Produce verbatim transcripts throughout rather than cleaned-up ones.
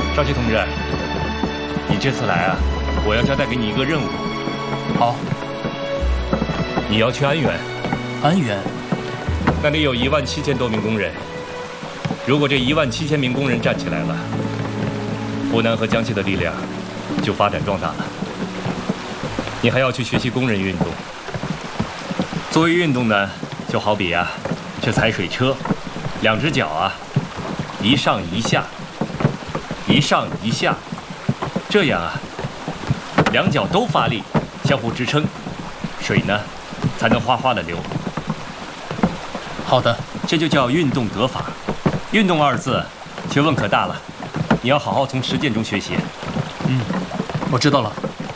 少奇同志，你这次来啊，我要交代给你一个任务。 好。 你要去安源。 安源？ 那里有一万七千多名工人。如果这一万七千名工人站起来了，湖南和江西的力量就发展壮大了。你还要去学习工人运动。作为运动呢，就好比啊，这踩水车，两只脚啊，一上一下，一上一下，这样啊，两脚都发力，相互支撑，水呢才能哗哗的流。 好的， 这就叫运动得法。运动二字，学问可大了，你要好好从实践中学习。 嗯，我知道了。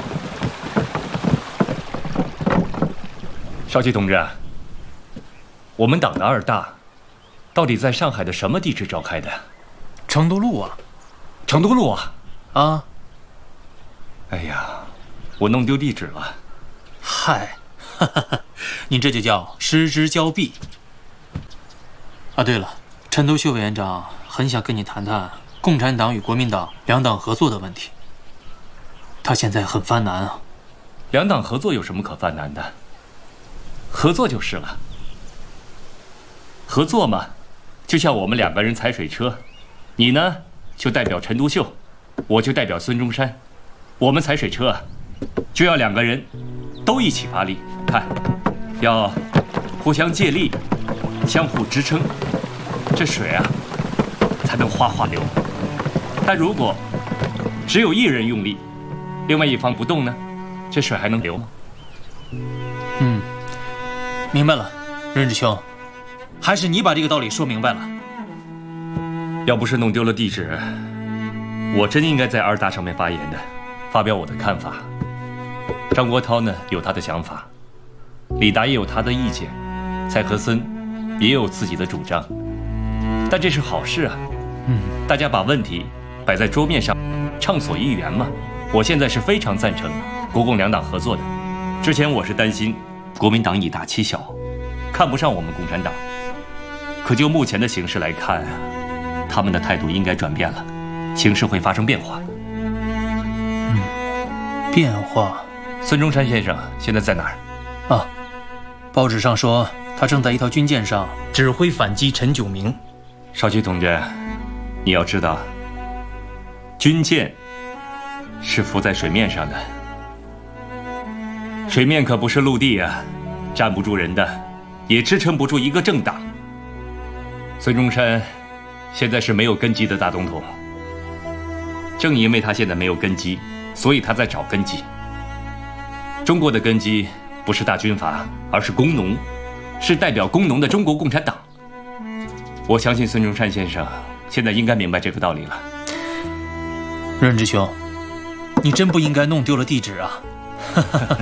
少奇同志，我们党的二大，到底在上海的什么地址召开的？ 成都路啊。 成都路啊？ 啊。 哎呀，我弄丢地址了。 嗨，哈哈，你这就叫失之交臂。啊，对了，陈独秀委员长很想跟你谈谈共产党与国民党两党合作的问题。他现在很犯难啊。 两党合作有什么可犯难的？合作就是了。合作嘛，就像我们两个人踩水车，你呢就代表陈独秀，我就代表孙中山。我们踩水车啊，就要两个人都一起发力，看，要互相借力，相互支撑，这水啊才能哗哗流。但如果只有一人用力，另外一方不动呢，这水还能流吗？ 嗯，明白了，任志兄，还是你把这个道理说明白了。 要不是弄丢了地址，我真应该在二大上面发言的，发表我的看法。张国焘呢有他的想法，李达也有他的意见，蔡和森也有自己的主张，但这是好事啊。 嗯， 大家把问题摆在桌面上，畅所欲言嘛。我现在是非常赞成国共两党合作的。之前我是担心国民党以大欺小，看不上我们共产党，可就目前的形势来看啊，他们的态度应该转变了，形势会发生变化。 嗯，变化。 孙中山先生现在在哪儿？ 啊，报纸上说他正在一条军舰上指挥反击陈炯明。 少奇同志，你要知道，军舰是浮在水面上的，水面可不是陆地啊，站不住人的，也支撑不住一个政党。孙中山现在是没有根基的大总统，正因为他现在没有根基，所以他在找根基。中国的根基不是大军阀，而是工农，是代表工农的中国共产党。我相信孙中山先生现在应该明白这个道理了。 任志兄，你真不应该弄丢了地址啊！